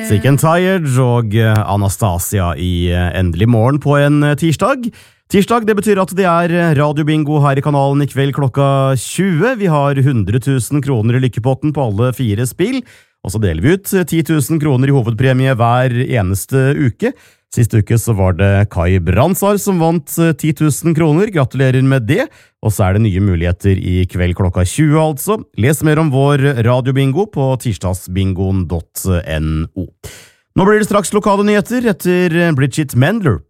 Sick and Tired og Anastasia i Endelig morgen på en tirsdag. Tirsdag, det betyr at det radiobingo her i kanalen i kveld klokka 20. Vi har 100 000 kroner i lykkepotten på alle 4 spill, og så deler vi ut 10 000 kroner i hovedpremie hver eneste uke. Siste uke så var det Kai Bransar som vant 10 000 kroner. Gratulerer med det. Og så det nye muligheter i kveld klokka 20 altså. Les mer om vår radiobingo på tirsdagsbingoen.no. Nå blir det straks lokale nyheter etter Bridget Mendler.